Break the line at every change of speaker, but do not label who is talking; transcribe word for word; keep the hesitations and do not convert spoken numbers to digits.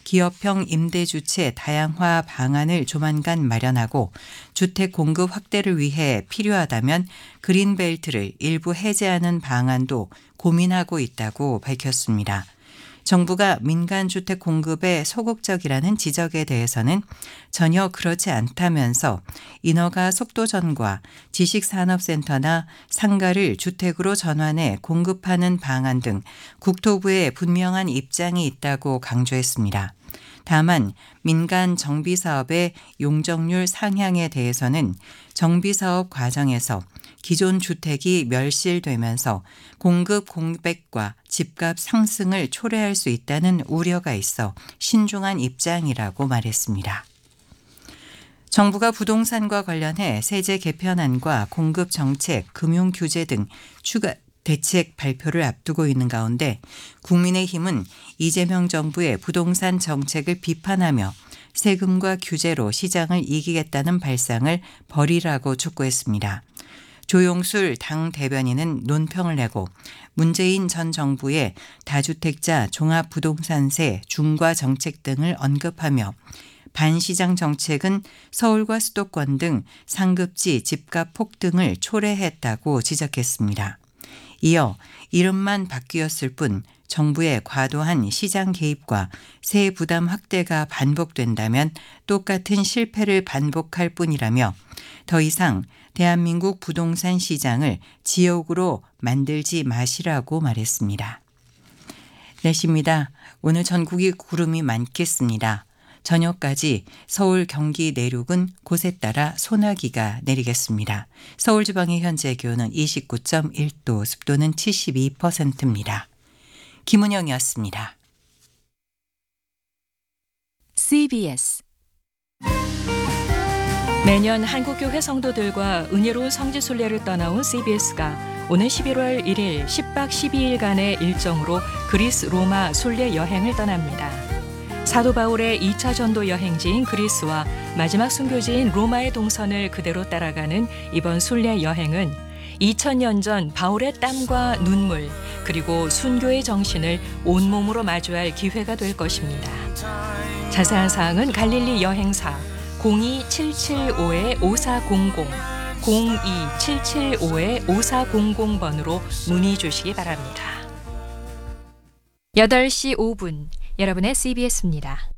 기업형 임대주체 다양화 방안을 조만간 마련하고 주택 공급 확대를 위해 필요하다면 그린벨트를 일부 해제하는 방안도 고민하고 있다고 밝혔습니다. 정부가 민간 주택 공급에 소극적이라는 지적에 대해서는 전혀 그렇지 않다면서 인허가 속도전과 지식산업센터나 상가를 주택으로 전환해 공급하는 방안 등 국토부의 분명한 입장이 있다고 강조했습니다. 다만 민간 정비사업의 용적률 상향에 대해서는 정비사업 과정에서 기존 주택이 멸실되면서 공급 공백과 집값 상승을 초래할 수 있다는 우려가 있어 신중한 입장이라고 말했습니다. 정부가 부동산과 관련해 세제 개편안과 공급 정책, 금융 규제 등 추가 대책 발표를 앞두고 있는 가운데 국민의힘은 이재명 정부의 부동산 정책을 비판하며 세금과 규제로 시장을 이기겠다는 발상을 버리라고 촉구했습니다. 조용술 당 대변인은 논평을 내고 문재인 전 정부의 다주택자 종합부동산세 중과 정책 등을 언급하며 반시장 정책은 서울과 수도권 등 상급지 집값 폭등을 초래했다고 지적했습니다. 이어 이름만 바뀌었을 뿐 정부의 과도한 시장 개입과 세 부담 확대가 반복된다면 똑같은 실패를 반복할 뿐이라며 더 이상 대한민국 부동산 시장을 지옥으로 만들지 마시라고 말했습니다. 날씨입니다. 오늘 전국이 구름이 많겠습니다. 저녁까지 서울, 경기 내륙은 곳에 따라 소나기가 내리겠습니다. 서울 지방의 현재 기온은 이십구 점 일 도, 습도는 칠십이 퍼센트입니다. 김은영이었습니다.
씨비에스 매년 한국교회 성도들과 은혜로운 성지순례를 떠나온 씨비에스가 오는 십일월 일일 십 박 십이 일간의 일정으로 그리스 로마 순례 여행을 떠납니다. 사도 바울의 이 차 전도 여행지인 그리스와 마지막 순교지인 로마의 동선을 그대로 따라가는 이번 순례 여행은 이천 년 전 바울의 땀과 눈물 그리고 순교의 정신을 온몸으로 마주할 기회가 될 것입니다. 자세한 사항은 갈릴리 여행사 공이 칠칠오 오사공공 공이 칠칠오 오사공공 번으로 문의 주시기 바랍니다. 여덟 시 오 분 여러분의 씨비에스입니다.